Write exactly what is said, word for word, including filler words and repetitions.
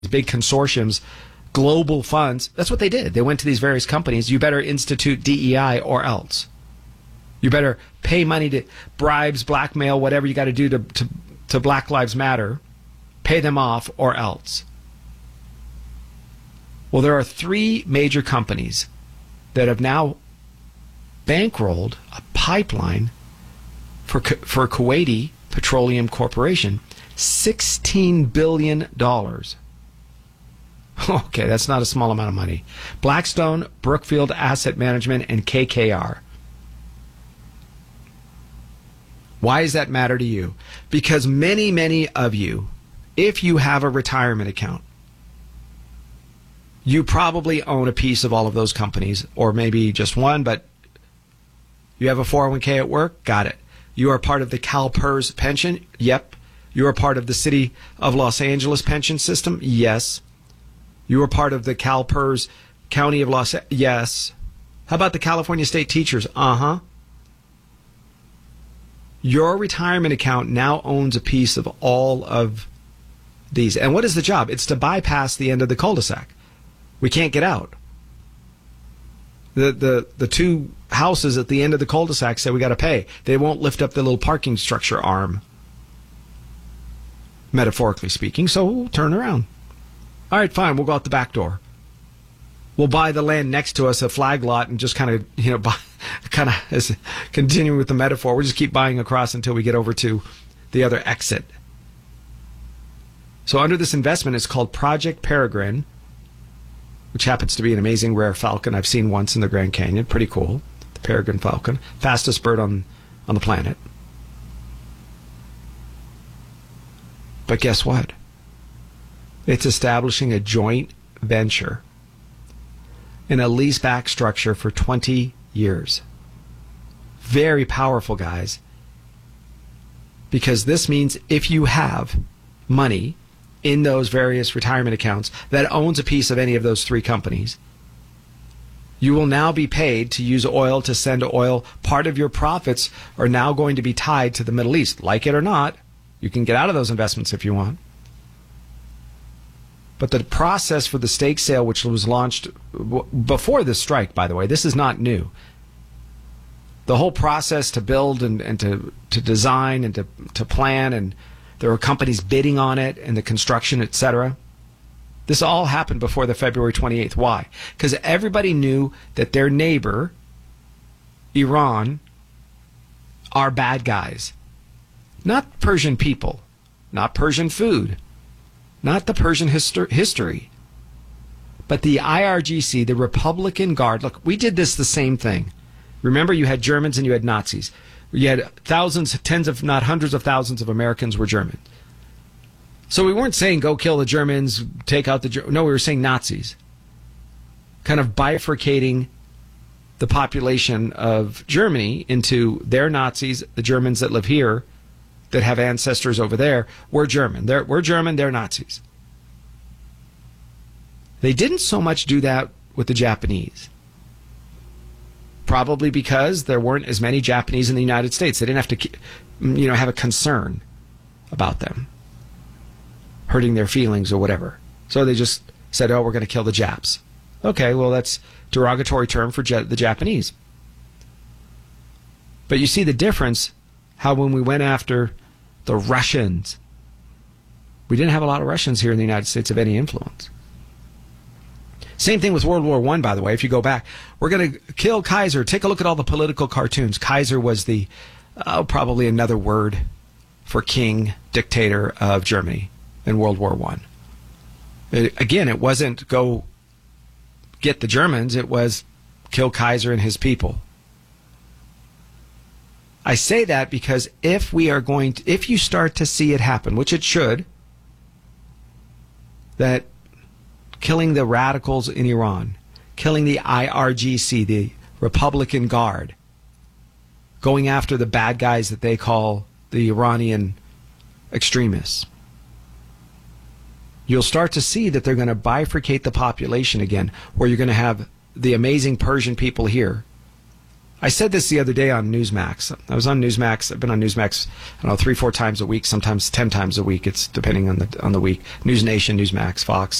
big consortiums, global funds. That's what they did. They went to these various companies. You better institute D E I or else. You better pay money to bribes, blackmail, whatever you got to do to, to, to Black Lives Matter. Pay them off or else. Well, there are three major companies that have now bankrolled a pipeline for for Kuwaiti Petroleum Corporation, sixteen billion dollars. Okay, that's not a small amount of money. Blackstone, Brookfield Asset Management, and K K R. Why does that matter to you? Because many, many of you, if you have a retirement account, you probably own a piece of all of those companies, or maybe just one, but you have a four oh one k at work? Got it. You are part of the CalPERS pension? Yep. You are part of the City of Los Angeles pension system? Yes. You are part of the CalPERS County of Los Angeles? Yes. How about the California State Teachers? Uh-huh. Your retirement account now owns a piece of all of these. And what is the job? It's to bypass the end of the cul-de-sac. We can't get out. The the the two houses at the end of the cul-de-sac say we got to pay. They won't lift up the little parking structure arm, metaphorically speaking, so we'll turn around. All right, fine, we'll go out the back door. We'll buy the land next to us, a flag lot, and just kind of, you know, buy, kind of as continuing with the metaphor, we'll just keep buying across until we get over to the other exit. So under this investment, it's called Project Peregrine, which happens to be an amazing rare falcon I've seen once in the Grand Canyon. Pretty cool. The peregrine falcon. Fastest bird on, on the planet. But guess what? It's establishing a joint venture in a leaseback structure for twenty years. Very powerful, guys. Because this means if you have money in those various retirement accounts that owns a piece of any of those three companies, you will now be paid to use oil to send oil. Part of your profits are now going to be tied to the Middle East. Like it or not, you can get out of those investments if you want. But the process for the stake sale, which was launched w- before this strike, by the way, this is not new. The whole process to build and, and to, to design and to, to plan, and there were companies bidding on it and the construction, et cetera. This all happened before the February twenty-eighth. Why? Because everybody knew that their neighbor, Iran, are bad guys. Not Persian people, not Persian food, not the Persian histor- history, but the I R G C, the Republican Guard. Look, we did this the same thing. Remember, you had Germans and you had Nazis. You had thousands, tens of, not hundreds of thousands of Americans were German. So we weren't saying go kill the Germans, take out the Germans. No, we were saying Nazis. Kind of bifurcating the population of Germany into their Nazis, the Germans that live here, that have ancestors over there. We're German. They're, we're German, they're Nazis. They didn't so much do that with the Japanese. Probably because there weren't as many Japanese in the United States. They didn't have to, you know, have a concern about them hurting their feelings or whatever. So they just said, oh, we're going to kill the Japs. Okay, well, that's a derogatory term for ja- the Japanese. But you see the difference, how when we went after the Russians, we didn't have a lot of Russians here in the United States of any influence. Same thing with World War One, by the way. If you go back, we're going to kill Kaiser. Take a look at all the political cartoons. Kaiser was the, uh, probably another word for king, dictator of Germany in World War One. Again, it wasn't go get the Germans. It was kill Kaiser and his people. I say that because if we are going to, if you start to see it happen, which it should, that killing the radicals in Iran, killing the I R G C, the Republican Guard, going after the bad guys that they call the Iranian extremists, you'll start to see that they're going to bifurcate the population again, where you're going to have the amazing Persian people here I said this the other day on Newsmax. I was on Newsmax. I've been on Newsmax, I don't know, three, four times a week, sometimes ten times a week. It's depending on the on the week. News Nation, Newsmax, Fox.